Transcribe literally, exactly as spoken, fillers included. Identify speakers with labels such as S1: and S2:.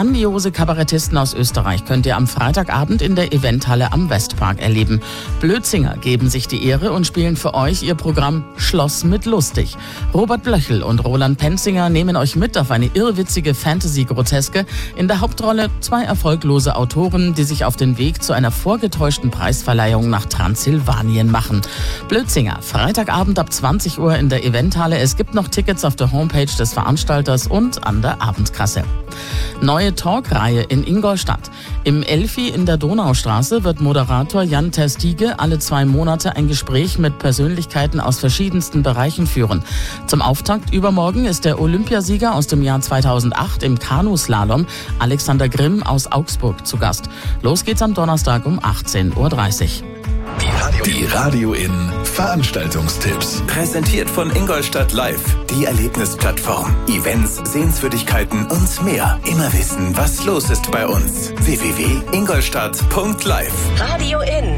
S1: Grandiose Kabarettisten aus Österreich könnt ihr am Freitagabend in der Eventhalle am Westpark erleben. Blödzinger geben sich die Ehre und spielen für euch ihr Programm Schloss mit Lustig. Robert Blöchel und Roland Penzinger nehmen euch mit auf eine irrwitzige Fantasy-Groteske. In der Hauptrolle zwei erfolglose Autoren, die sich auf den Weg zu einer vorgetäuschten Preisverleihung nach Transsilvanien machen. Blödzinger, Freitagabend ab zwanzig Uhr in der Eventhalle. Es gibt noch Tickets auf der Homepage des Veranstalters und an der Abendkasse. Neue Talkreihe in Ingolstadt. Im Elfi in der Donaustraße wird Moderator Jan Terstiege alle zwei Monate ein Gespräch mit Persönlichkeiten aus verschiedensten Bereichen führen. Zum Auftakt übermorgen ist der Olympiasieger aus dem Jahr zweitausendacht im Kanuslalom, Alexander Grimm aus Augsburg, zu Gast. Los geht's am Donnerstag um achtzehn Uhr dreißig.
S2: Die Radio, die Radio in Veranstaltungstipps.
S3: Präsentiert von Ingolstadt Live, die Erlebnisplattform. Events, Sehenswürdigkeiten und mehr. Immer wissen, was los ist bei uns. w w w punkt ingolstadt punkt live.
S4: Radio in.